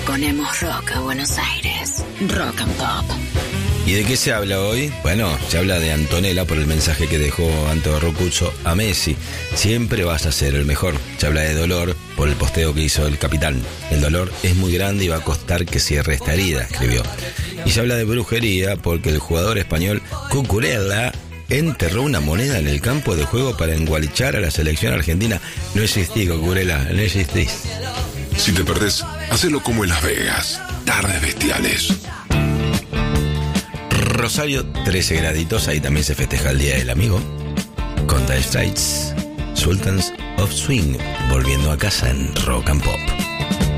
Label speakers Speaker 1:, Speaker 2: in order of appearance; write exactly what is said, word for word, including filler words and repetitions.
Speaker 1: ponemos rock a Buenos Aires. Rock and Pop.
Speaker 2: ¿Y de qué se habla hoy? Bueno, se habla de Antonella por el mensaje que dejó Anto Roccuzzo a Messi. Siempre vas a ser el mejor. Se habla de dolor por el posteo que hizo el capitán. El dolor es muy grande y va a costar que cierre esta herida, escribió. Y se habla de brujería porque el jugador español Cucurella enterró una moneda en el campo de juego para engualichar a la selección argentina. No existí, Cucurella, no existís.
Speaker 3: Si te perdés, hacelo como en Las Vegas. Tardes bestiales.
Speaker 2: Rosario, trece graditos, ahí también se festeja el Día del Amigo. Con Dire Straits, Sultans of Swing, volviendo a casa en Rock and Pop.